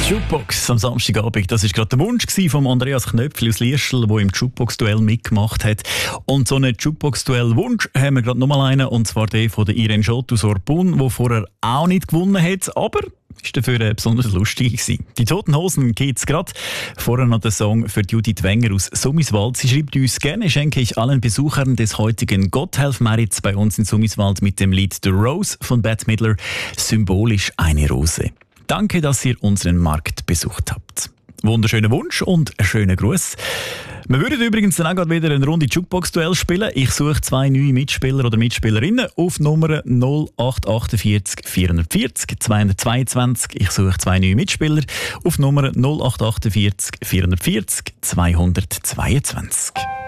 Jukebox am Samstagabend, das war gerade der Wunsch von Andreas Knöpfli aus Liestel, der im Jukebox-Duell mitgemacht hat. Und so einen Jukebox-Duell-Wunsch haben wir gerade nochmal einen, und zwar den von der Irene Schott aus Orpun, der vorher auch nicht gewonnen hat, aber ist dafür besonders lustig gewesen. Die Toten Hosen geht's gerade. Vorher noch der Song für Judith Wenger aus Summiswald. Sie schreibt uns: Gerne schenke ich allen Besuchern des heutigen Gotthelf-Merits bei uns in Summiswald mit dem Lied The Rose von Bette Midler, symbolisch eine Rose. Danke, dass ihr unseren Markt besucht habt. Wunderschöner Wunsch und einen schönen Gruß. Wir würden übrigens dann auch gerade wieder eine Runde Jukebox-Duell spielen. Ich suche 2 neue Mitspieler oder Mitspielerinnen auf Nummer 0848 440 222. Ich suche 2 neue Mitspieler auf Nummer 0848 440 222.